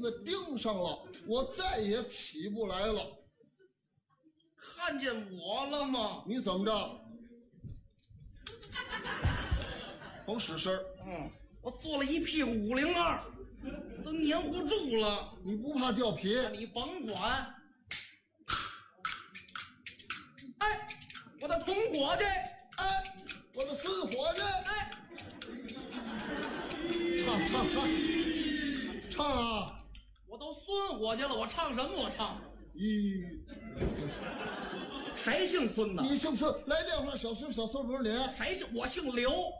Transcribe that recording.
子钉上了，我再也起不来了。 看见我了吗？ 你怎么着？甭使声儿。 我做了一屁股502，都黏糊住了。 你不怕掉皮？ 你甭管。哎，我的同伙计， 哎，我的孙伙计， 哎， 唱啊！ 我都孙伙计了，我唱什么？我唱。 咦， 谁姓孙呢？ 你姓孙，来电话，小孙不是你？ 谁姓？我姓刘。